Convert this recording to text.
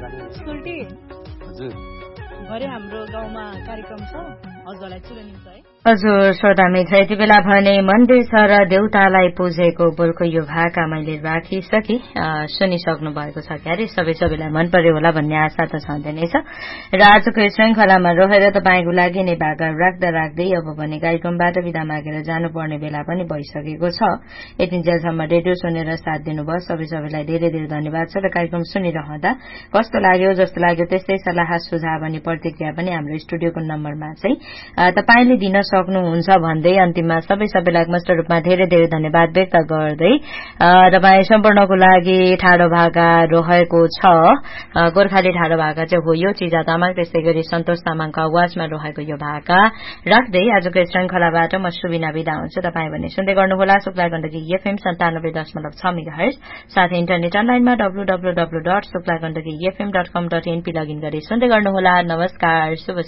सोल्टी हजुर भरे हाम्रो गाउँमा कार्यक्रम छ हजुरलाई चिरनिन्छ है हजुर श्रोता मित्र यति बेला भने मन्दिर छ र देउतालाई पूजेको बोलको यो भाका मैले राखिसके सुनिसक्नु भएको छ क्यारे सबैलाई मन पर्यो होला भन्ने आशा त छँदै नै छ र आजको श्रृंखलामा रहेर तपाईँको लागि नै भाका राख्दा राख्दै अब भने कार्यक्रमबाट विदा मागेर जानुपर्ने बेला पनि भइसकेको छ यतिन्जेलसम्म रेडियो सुनेर साथ दिनुभयो सबैलाई धेरै धेरै धन्यवाद छ र कार्यक्रम सुनिरहँदा कस्तो लाग्यो जस्तो लाग्यो त्यस्तै सल्लाह सुझाव अनि प्रतिक्रिया पनि हाम्रो स्टुडियोको नम्बरमा चाहिँ तपाईले दिन सक्नुहुन्छ भन्दै अन्तिममा सबैलाई मस्त रूपमा धेरै धेरै धन्यवाद व्यक्त गर्दै तपाईँ सम्पूर्णको लागि ठाडो भाका रहेको छ गोर्खाली ठाडो भाका चाहिँ हो यो चिजा तामाङ त्यस्तै गरी सन्तोष तामाङको आवाजमा रहेको यो भाका राख्दै आजको श्रृंखलाबाट म सुबिना बिदा हुन्छु तपाईँ भने सुन्दै गर्नुहोला शुक्ला गण्डकी FM 97.6 मेगाहर्ज साथै इन्टरनेट अनलाइनमा www.suklagandakifm.com.np लगइन गरी सुन्दै गर्नुहोला नमस्कार शुभ